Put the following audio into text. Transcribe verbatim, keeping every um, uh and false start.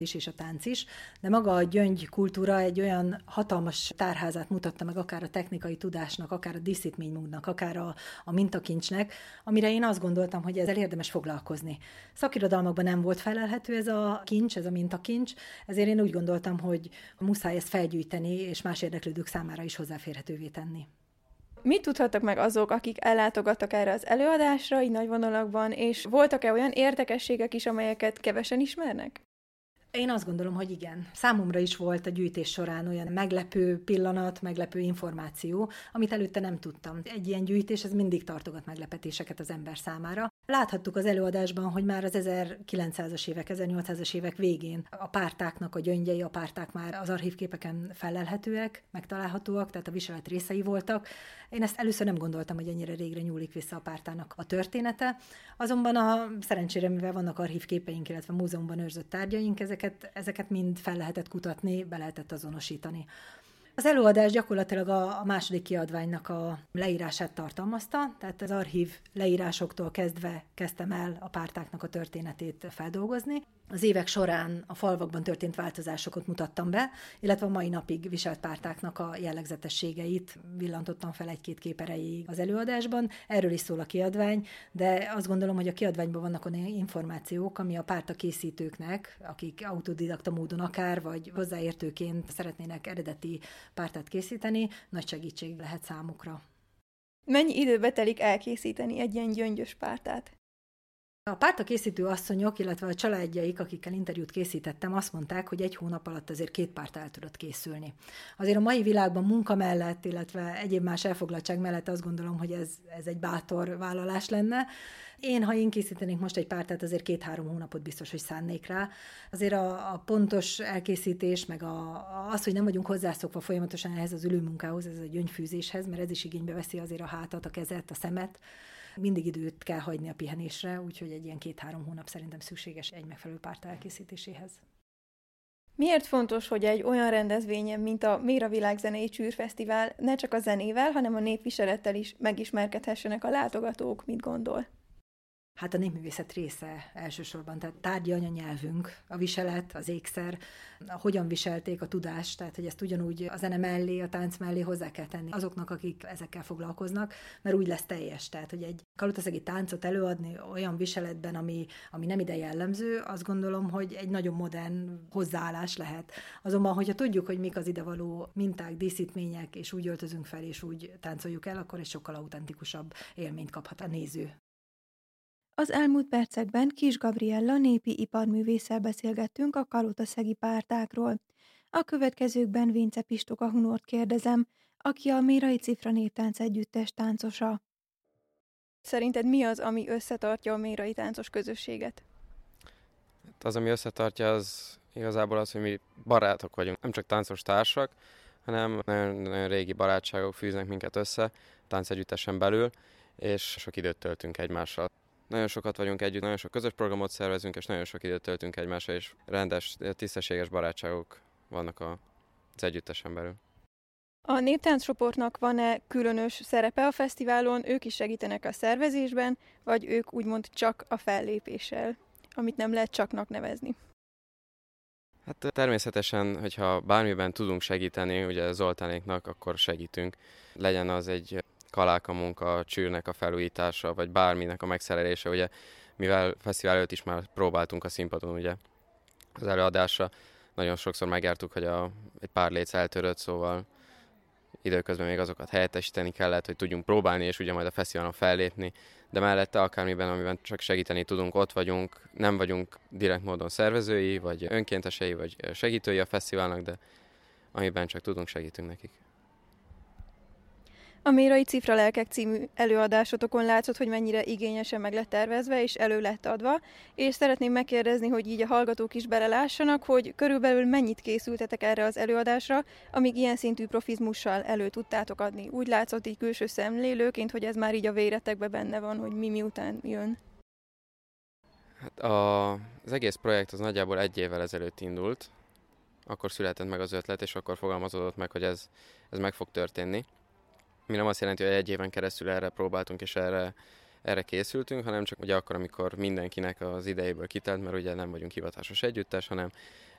is és a tánc is, de maga a gyöngy kultúra egy olyan hatalmas tárházát mutatta meg akár a technikai tudásnak, akár a díszítménymódnak, akár a, a mintakincsnek, amire én azt gondoltam, hogy ezzel érdemes foglalkozni. Szakirodalmakban nem volt felelhető ez a kincs, ez a mintakincs, ezért én úgy gondoltam, hogy muszáj ezt felgyűjteni, és más érdeklődők számára is hozzáférhetővé tenni. Mit tudhattak meg azok, akik ellátogattak erre az előadásra, így nagy vonalakban, és voltak-e olyan érdekességek is, amelyeket kevesen ismernek? Én azt gondolom, hogy igen. Számomra is volt a gyűjtés során olyan meglepő pillanat, meglepő információ, amit előtte nem tudtam. Egy ilyen gyűjtés, ez mindig tartogat meglepetéseket az ember számára. Láthattuk az előadásban, hogy már az ezerkilencszázas évek, ezernyolcszázas évek végén a pártáknak a gyöngyei, a párták már az archívképeken fellelhetőek, megtalálhatóak, tehát a viselet részei voltak. Én ezt először nem gondoltam, hogy ennyire régre nyúlik vissza a pártának a története. Azonban a szerencsére, mivel vannak archívképeink, illetve múzeumban őrzött tárgyaink, ezeket, ezeket mind fel lehetett kutatni, be lehetett azonosítani. Az előadás gyakorlatilag a második kiadványnak a leírását tartalmazta, tehát az archív leírásoktól kezdve kezdtem el a pártáknak a történetét feldolgozni. Az évek során a falvakban történt változásokat mutattam be, illetve a mai napig viselt pártáknak a jellegzetességeit villantottam fel egy-két kép erejéig az előadásban. Erről is szól a kiadvány, de azt gondolom, hogy a kiadványban vannak olyan információk, ami a párta készítőknek, akik autodidakta módon akár, vagy hozzáértőként szeretnének eredeti pártát készíteni, nagy segítség lehet számukra. Mennyi időbe telik elkészíteni egy ilyen gyöngyös pártát? A párta készítő asszonyok, illetve a családjaik, akikkel interjút készítettem, azt mondták, hogy egy hónap alatt azért két párta el tudott készülni. Azért a mai világban munka mellett, illetve egyéb más elfoglaltság mellett azt gondolom, hogy ez, ez egy bátor vállalás lenne. Én, ha én készítenék most egy pártát, azért két-három hónapot biztos, hogy szánnék rá. Azért a, a pontos elkészítés, meg a, az, hogy nem vagyunk hozzászokva folyamatosan ehhez az ülőmunkához, ez a gyöngyfűzéshez, mert ez is igénybe veszi azért a hátat, a kezet, a szemet. Mindig időt kell hagyni a pihenésre, úgyhogy egy ilyen két-három hónap szerintem szükséges egy megfelelő párta elkészítéséhez. Miért fontos, hogy egy olyan rendezvényen, mint a Méra Világzenei Csűrfesztivál ne csak a zenével, hanem a népviselettel is megismerkedhessenek a látogatók, mit gondol? Hát a népművészet része elsősorban, tehát tárgyi anyanyelvünk, a viselet, az ékszer, hogyan viselték a tudást, tehát hogy ezt ugyanúgy a zene mellé, a tánc mellé hozzá kell tenni azoknak, akik ezekkel foglalkoznak, mert úgy lesz teljes. Tehát, hogy egy kalotaszegi táncot előadni olyan viseletben, ami, ami nem ide jellemző, azt gondolom, hogy egy nagyon modern hozzáállás lehet. Azonban, hogyha tudjuk, hogy mik az idevaló minták, díszítmények, és úgy öltözünk fel, és úgy táncoljuk el, akkor egy sokkal autentikusabb élményt kaphat a néző. Az elmúlt percekben Kis Gabriella népi iparművésszel beszélgettünk a kalotaszegi pártákról. A következőkben Vince Pistoka Hunort kérdezem, aki a Mérai Cifra Néptánc Együttes táncosa. Szerinted mi az, ami összetartja a mérai táncos közösséget? Az, ami összetartja, az igazából az, hogy mi barátok vagyunk. Nem csak táncos társak, hanem nagyon, nagyon régi barátságok fűznek minket össze, táncegyüttesen belül, és sok időt töltünk egymással. Nagyon sokat vagyunk együtt, nagyon sok közös programot szervezünk, és nagyon sok időt töltünk egymással, és rendes, tisztességes barátságok vannak az együttesen belül. A néptánccsoportnak van-e különös szerepe a fesztiválon? Ők is segítenek a szervezésben, vagy ők úgymond csak a fellépéssel, amit nem lehet csaknak nevezni? Hát természetesen, hogyha bármiben tudunk segíteni, ugye Zoltánéknak, akkor segítünk. Legyen az egy kaláka munka, csűrnek a felújítása, vagy bárminek a megszerelése, ugye, mivel fesztivál előtt is már próbáltunk a színpadon, ugye, az előadásra. Nagyon sokszor megjártuk, hogy a, egy pár léc eltörött, szóval időközben még azokat helyettesíteni kellett, hogy tudjunk próbálni, és ugye majd a fesztiválon fellépni, de mellette akármiben, amiben csak segíteni tudunk, ott vagyunk, nem vagyunk direkt módon szervezői, vagy önkéntesei, vagy segítői a fesztiválnak, de amiben csak tudunk, segítünk nekik. A Mérai Cifra Lelkek című előadásotokon látszott, hogy mennyire igényesen meg lett tervezve és elő lett adva, és szeretném megkérdezni, hogy így a hallgatók is belelássanak, hogy körülbelül mennyit készültetek erre az előadásra, amíg ilyen szintű profizmussal elő tudtátok adni. Úgy látszott így külső szemlélőként, hogy ez már így a véretekben benne van, hogy mi miután jön. Hát a, az egész projekt az nagyjából egy évvel ezelőtt indult, akkor született meg az ötlet, és akkor fogalmazódott meg, hogy ez, ez meg fog történni. Mi nem azt jelenti, hogy egy éven keresztül erre próbáltunk és erre, erre készültünk, hanem csak ugye akkor, amikor mindenkinek az idejéből kitelt, mert ugye nem vagyunk hivatásos együttes, hanem